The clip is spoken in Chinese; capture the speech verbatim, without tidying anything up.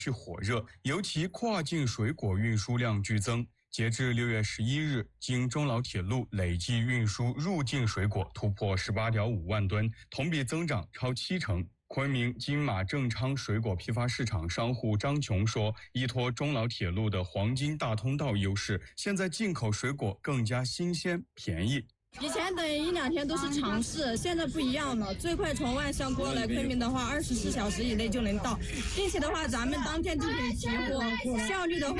续火热，尤其跨境水果运输量剧增。截至六月十一日，经中老铁路累计运输入境水果突破十八点五万吨，同比增长超七成。昆明金马正昌水果批发市场商户张琼说，依托中老铁路的黄金大通道优势，现在进口水果更加新鲜便宜。 以前等一两天都是常事，现在不一样了。最快从万象过来昆明的话，二十四小时以内就能到，并且的话，咱们当天就可以提货，效率的话